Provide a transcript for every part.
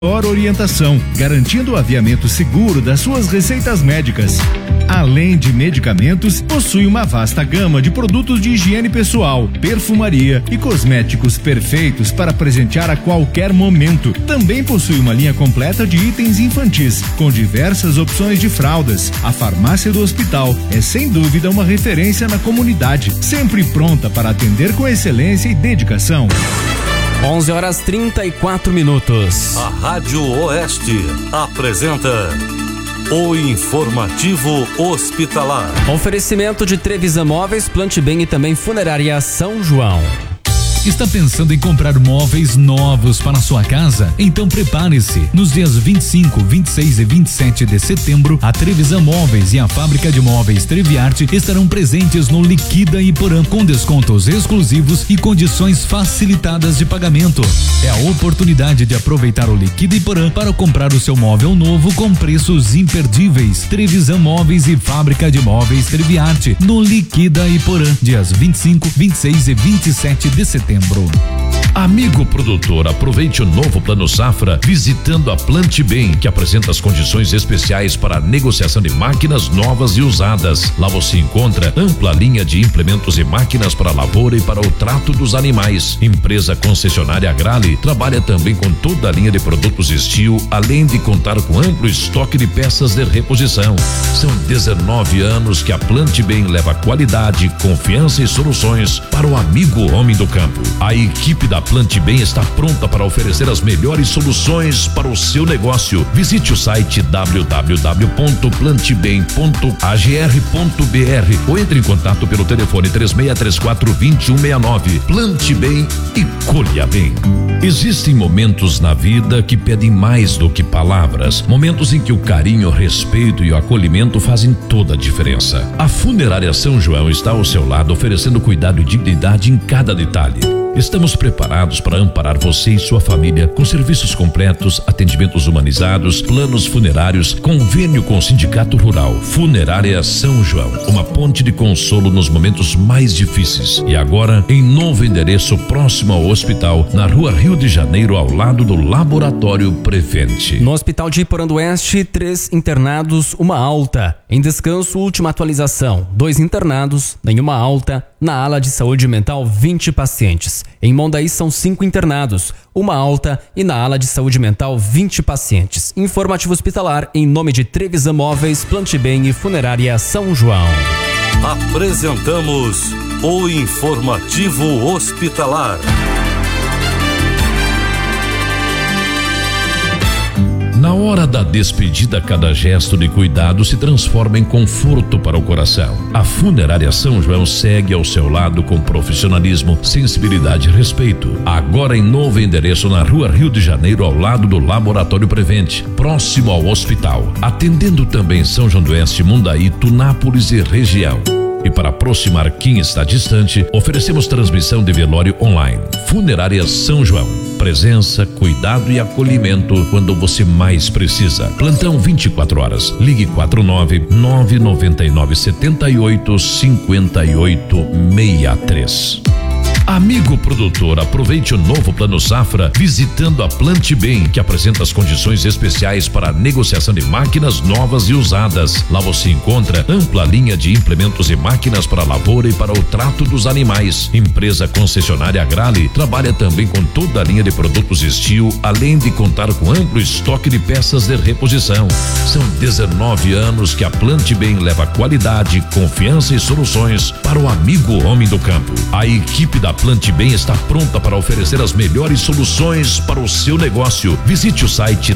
orientação, garantindo o aviamento seguro das suas receitas médicas. Além de medicamentos, possui uma vasta gama de produtos de higiene pessoal, perfumaria e cosméticos perfeitos para presentear a qualquer momento. Também possui uma linha completa de itens infantis, com diversas opções de fraldas. A farmácia do hospital é sem dúvida uma referência na comunidade, sempre pronta para atender com excelência e dedicação. 11h34. A Rádio Oeste apresenta o Informativo Hospitalar. Oferecimento de Trevisan Móveis, Plante Bem e também Funerária São João. Está pensando em comprar móveis novos para sua casa? Então prepare-se. Nos dias 25, 26 e 27 de setembro, a Trevisan Móveis e a Fábrica de Móveis Treviarte estarão presentes no Liquida Iporã, com descontos exclusivos e condições facilitadas de pagamento. É a oportunidade de aproveitar o Liquida Iporã para comprar o seu móvel novo com preços imperdíveis. Trevisan Móveis e Fábrica de Móveis Treviarte, no Liquida Iporã, dias 25, 26 e 27 de setembro. Amigo produtor, aproveite o novo Plano Safra visitando a Plante Bem, que apresenta as condições especiais para a negociação de máquinas novas e usadas. Lá você encontra ampla linha de implementos e máquinas para a lavoura e para o trato dos animais. Empresa concessionária Agrale trabalha também com toda a linha de produtos Steel, além de contar com amplo estoque de peças de reposição. São 19 anos que a Plante Bem leva qualidade, confiança e soluções para o amigo homem do campo. A equipe da Plante Bem está pronta para oferecer as melhores soluções para o seu negócio. Visite o site www.plantebem.agr.br ou entre em contato pelo telefone 3634-2169. Plante Bem e colha bem. Existem momentos na vida que pedem mais do que palavras, momentos em que o carinho, o respeito e o acolhimento fazem toda a diferença. A Funerária São João está ao seu lado, oferecendo cuidado e dignidade em cada detalhe. Estamos preparados para amparar você e sua família com serviços completos, atendimentos humanizados, planos funerários, convênio com o Sindicato Rural. Funerária São João, uma ponte de consolo nos momentos mais difíceis. E agora, em novo endereço próximo ao hospital, na Rua Rio de Janeiro, ao lado do Laboratório Prevente. No Hospital de Iporã do Oeste, 3 internados, uma alta. Em descanso, última atualização, 2 internados, nenhuma alta. Na ala de saúde mental, 20 pacientes. Em Mondaí são 5 internados, uma alta, e na ala de saúde mental, 20 pacientes. Informativo hospitalar em nome de Trevisan Móveis, Plante Bem e Funerária São João. Apresentamos o Informativo Hospitalar. Na hora da despedida, cada gesto de cuidado se transforma em conforto para o coração. A Funerária São João segue ao seu lado com profissionalismo, sensibilidade e respeito. Agora em novo endereço na Rua Rio de Janeiro, ao lado do Laboratório Prevente, próximo ao hospital. Atendendo também São João do Oeste, Mundaí, Tunápolis e região. E para aproximar quem está distante, oferecemos transmissão de velório online. Funerária São João. Presença, cuidado e acolhimento quando você mais precisa. Plantão 24 horas. Ligue 49-999-78-5863. Amigo produtor, aproveite o novo Plano Safra visitando a Plante Bem, que apresenta as condições especiais para a negociação de máquinas novas e usadas. Lá você encontra ampla linha de implementos e máquinas para a lavoura e para o trato dos animais. Empresa concessionária Agrale trabalha também com toda a linha de produtos Steel, além de contar com amplo estoque de peças de reposição. São 19 anos que a Plante Bem leva qualidade, confiança e soluções para o amigo homem do campo. A equipe da Plante Bem está pronta para oferecer as melhores soluções para o seu negócio. Visite o site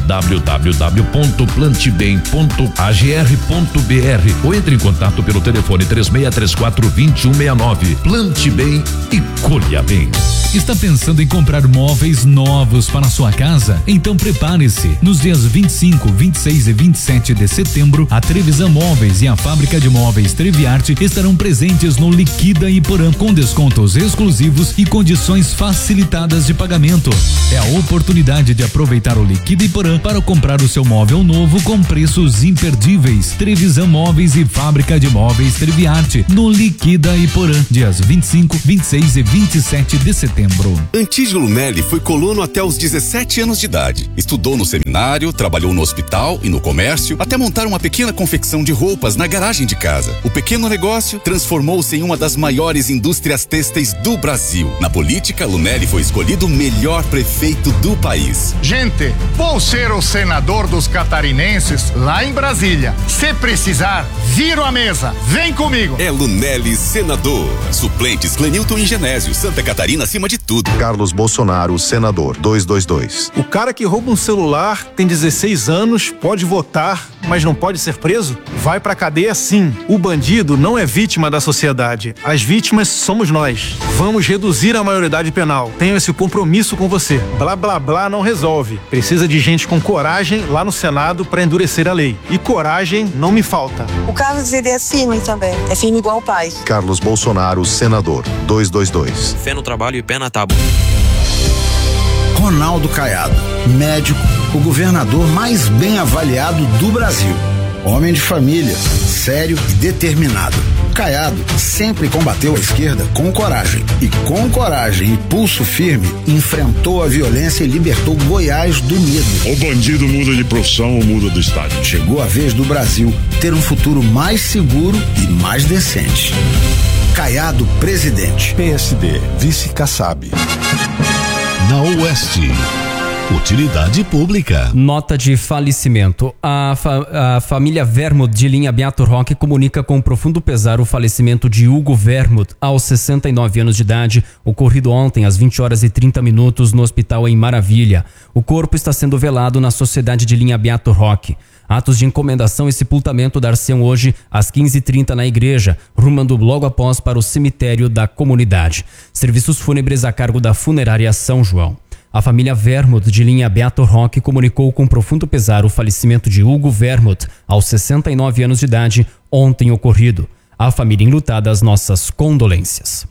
www.plantebem.agr.br ou entre em contato pelo telefone 3634-2169. Plante Bem e colha bem. Está pensando em comprar móveis novos para sua casa? Então prepare-se. Nos dias 25, 26 e 27 de setembro, a Trevisan Móveis e a Fábrica de Móveis Treviarte estarão presentes no Liquida Iporã, com descontos exclusivos exclusivos e condições facilitadas de pagamento. É a oportunidade de aproveitar o Liquida Iporã para comprar o seu móvel novo com preços imperdíveis. Trevisan Móveis e Fábrica de Móveis Treviarte, no Liquida Iporã, dias 25, 26 e 27 de setembro. Antídio Lunelli foi colono até os 17 anos de idade. Estudou no seminário, trabalhou no hospital e no comércio, até montar uma pequena confecção de roupas na garagem de casa. O pequeno negócio transformou-se em uma das maiores indústrias têxteis do Brasil. Na política, Lunelli foi escolhido o melhor prefeito do país. Gente, vou ser o senador dos catarinenses lá em Brasília. Se precisar, viro a mesa. Vem comigo. É Lunelli senador. Suplentes Clenilton e Genésio. Santa Catarina acima de tudo. Carlos Bolsonaro, senador, 222. O cara que rouba um celular, tem 16 anos, pode votar, mas não pode ser preso? Vai pra cadeia sim. O bandido não é vítima da sociedade. As vítimas somos nós. Vamos reduzir a maioridade penal. Tenho esse compromisso com você. Blá blá blá não resolve. Precisa de gente com coragem lá no Senado pra endurecer a lei. E coragem não me falta. O Carlos, ele é firme também. É firme igual o pai. Carlos Bolsonaro, senador, 222. Fé no trabalho e pé na tábua. Ronaldo Caiado, médico, o governador mais bem avaliado do Brasil. Homem de família, sério e determinado. Caiado sempre combateu a esquerda com coragem. E com coragem e pulso firme, enfrentou a violência e libertou Goiás do medo. O bandido muda de profissão ou muda do estado. Chegou a vez do Brasil ter um futuro mais seguro e mais decente. Caiado, presidente. PSD, vice Kassab. Na Oeste, utilidade pública. Nota de falecimento. A família Vermut de linha Beato Roque comunica com profundo pesar o falecimento de Hugo Vermut, aos 69 anos de idade, ocorrido ontem às 20 horas e 30 minutos no hospital em Maravilha. O corpo está sendo velado na Sociedade de linha Beato Roque. Atos de encomendação e sepultamento dar-se-ão hoje às 15h30 na igreja, rumando logo após para o cemitério da comunidade. Serviços fúnebres a cargo da Funerária São João. A família Vermut de linha Beato Roque comunicou com profundo pesar o falecimento de Hugo Vermut, aos 69 anos de idade, ontem ocorrido. A família enlutada, as nossas condolências.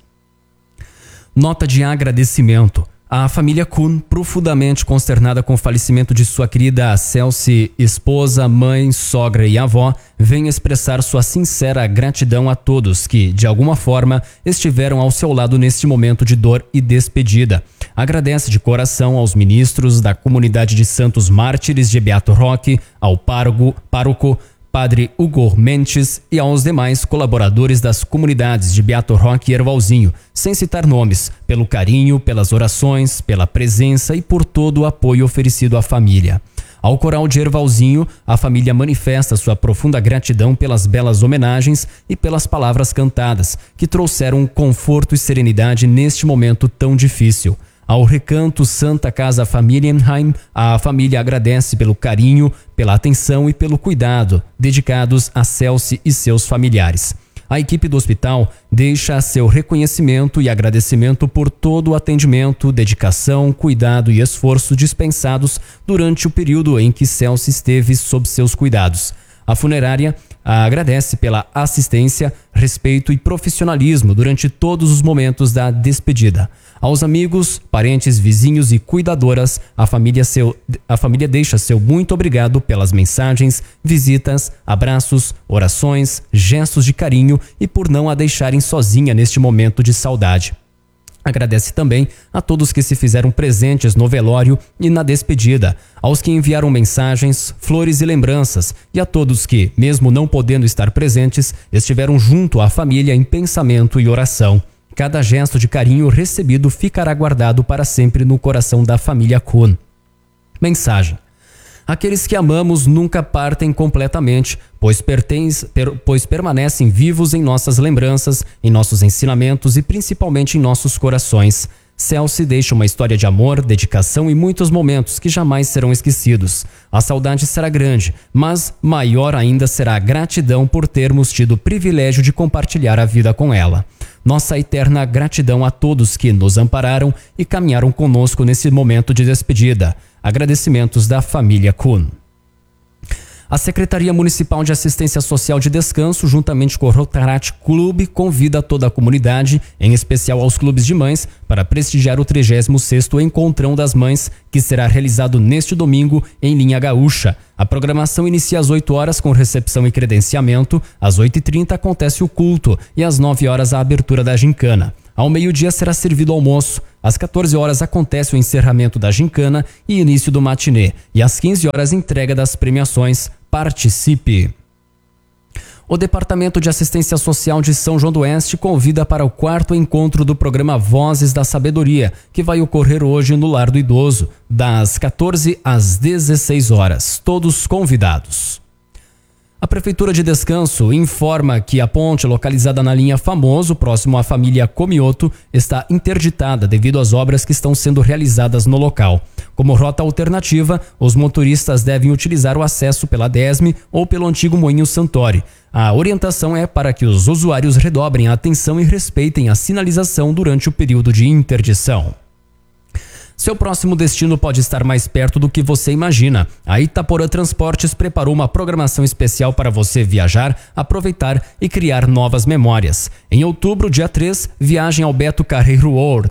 Nota de agradecimento. A família Kuhn, profundamente consternada com o falecimento de sua querida Celci, esposa, mãe, sogra e avó, vem expressar sua sincera gratidão a todos que, de alguma forma, estiveram ao seu lado neste momento de dor e despedida. Agradece de coração aos ministros da comunidade de Santos Mártires de Beato Roque, ao pároco Padre Hugo Mendes e aos demais colaboradores das comunidades de Beato Roque e Ervalzinho, sem citar nomes, pelo carinho, pelas orações, pela presença e por todo o apoio oferecido à família. Ao coral de Ervalzinho, a família manifesta sua profunda gratidão pelas belas homenagens e pelas palavras cantadas, que trouxeram conforto e serenidade neste momento tão difícil. Ao recanto Santa Casa Familienheim, a família agradece pelo carinho, pela atenção e pelo cuidado dedicados a Celci e seus familiares. A equipe do hospital deixa seu reconhecimento e agradecimento por todo o atendimento, dedicação, cuidado e esforço dispensados durante o período em que Celci esteve sob seus cuidados. A funerária agradece pela assistência, respeito e profissionalismo durante todos os momentos da despedida. Aos amigos, parentes, vizinhos e cuidadoras, a família deixa seu muito obrigado pelas mensagens, visitas, abraços, orações, gestos de carinho e por não a deixarem sozinha neste momento de saudade. Agradece também a todos que se fizeram presentes no velório e na despedida, aos que enviaram mensagens, flores e lembranças, e a todos que, mesmo não podendo estar presentes, estiveram junto à família em pensamento e oração. Cada gesto de carinho recebido ficará guardado para sempre no coração da família Kuhn. Mensagem. Aqueles que amamos nunca partem completamente, pois permanecem vivos em nossas lembranças, em nossos ensinamentos e principalmente em nossos corações. Celci deixa uma história de amor, dedicação e muitos momentos que jamais serão esquecidos. A saudade será grande, mas maior ainda será a gratidão por termos tido o privilégio de compartilhar a vida com ela. Nossa eterna gratidão a todos que nos ampararam e caminharam conosco nesse momento de despedida. Agradecimentos da família Kuhn. A Secretaria Municipal de Assistência Social de Descanso, juntamente com o Rotaract Clube, convida toda a comunidade, em especial aos clubes de mães, para prestigiar o 36º Encontrão das Mães, que será realizado neste domingo em Linha Gaúcha. A programação inicia às 8 horas com recepção e credenciamento, às 8h30 acontece o culto e às 9 horas a abertura da gincana. Ao meio-dia será servido o almoço. Às 14 horas acontece o encerramento da gincana e início do matinê. E às 15 horas entrega das premiações. Participe! O Departamento de Assistência Social de São João do Oeste convida para o 4º encontro do programa Vozes da Sabedoria, que vai ocorrer hoje no Lar do Idoso, das 14 às 16 horas. Todos convidados. A Prefeitura de Descanso informa que a ponte localizada na linha Famoso, próximo à família Comioto, está interditada devido às obras que estão sendo realizadas no local. Como rota alternativa, os motoristas devem utilizar o acesso pela Desme ou pelo antigo Moinho Santori. A orientação é para que os usuários redobrem a atenção e respeitem a sinalização durante o período de interdição. Seu próximo destino pode estar mais perto do que você imagina. A Itaporã Transportes preparou uma programação especial para você viajar, aproveitar e criar novas memórias. Em outubro, dia 3, viagem ao Beto Carreiro World.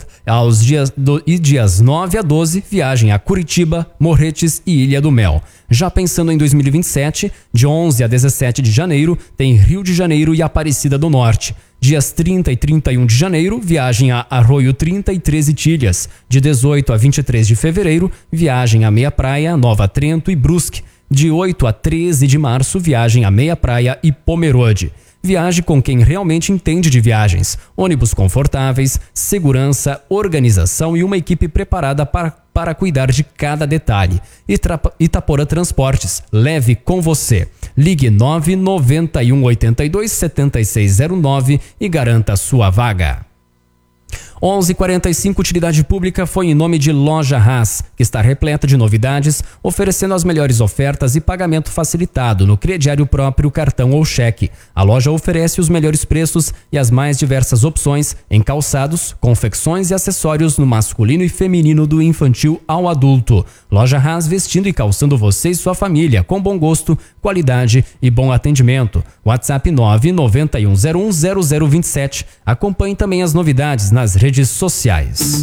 Dias 9 a 12, viagem a Curitiba, Morretes e Ilha do Mel. Já pensando em 2027, de 11 a 17 de janeiro, tem Rio de Janeiro e Aparecida do Norte. Dias 30 e 31 de janeiro, viagem a Arroio 30 e 13 Tilhas. De 18 a 23 de fevereiro, viagem a Meia Praia, Nova Trento e Brusque. De 8 a 13 de março, viagem a Meia Praia e Pomerode. Viaje com quem realmente entende de viagens. Ônibus confortáveis, segurança, organização e uma equipe preparada para cuidar de cada detalhe. Itaporã Transportes, leve com você. Ligue 991 82 7609 e garanta sua vaga. 11h45, utilidade pública foi em nome de Loja Haas, que está repleta de novidades, oferecendo as melhores ofertas e pagamento facilitado no crediário próprio, cartão ou cheque. A loja oferece os melhores preços e as mais diversas opções em calçados, confecções e acessórios no masculino e feminino, do infantil ao adulto. Loja Haas, vestindo e calçando você e sua família com bom gosto, qualidade e bom atendimento. WhatsApp 991010027. Acompanhe também as novidades nas redes sociais.